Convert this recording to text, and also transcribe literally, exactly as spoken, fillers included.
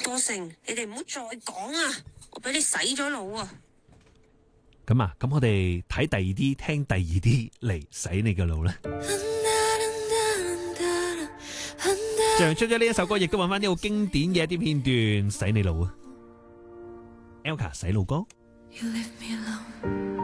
歌成，你哋唔好再講啊！我俾你洗咗腦啊！ 咁啊，咁我哋睇第二啲，聽第二啲嚟洗你嘅腦啦。唱出咗呢一首歌，亦都揾翻呢個經典嘅一啲片段洗你腦啊。Elka 洗腦歌。 You leave me alone.